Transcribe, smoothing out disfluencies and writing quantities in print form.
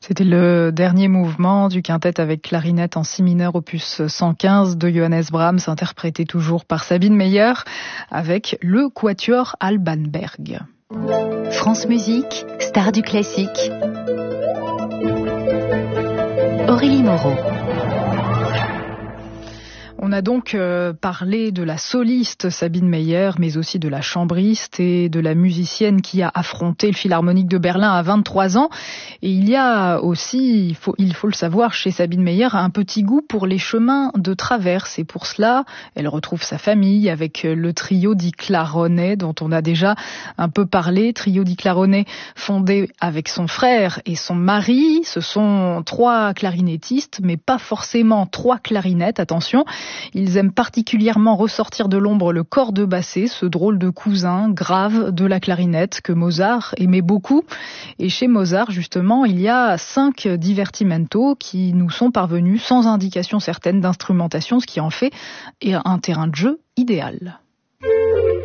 C'était le dernier mouvement du quintet avec clarinette en si mineur opus 115 de Johannes Brahms, interprété toujours par Sabine Meyer avec le quatuor Alban Berg. France Musique, star du classique. Aurélie Moreau. On a donc parlé de la soliste Sabine Meyer, mais aussi de la chambriste et de la musicienne qui a affronté le Philharmonique de Berlin à 23 ans. Et il y a aussi, il faut le savoir, chez Sabine Meyer, un petit goût pour les chemins de traverse. Et pour cela, elle retrouve sa famille avec le trio di Clarone, dont on a déjà un peu parlé. Trio di Clarone fondé avec son frère et son mari. Ce sont 3 clarinettistes, mais pas forcément 3 clarinettes, attention. Ils aiment particulièrement ressortir de l'ombre le corps de Basset, ce drôle de cousin grave de la clarinette que Mozart aimait beaucoup. Et chez Mozart, justement, il y a 5 divertimentos qui nous sont parvenus sans indication certaine d'instrumentation, ce qui en fait un terrain de jeu idéal.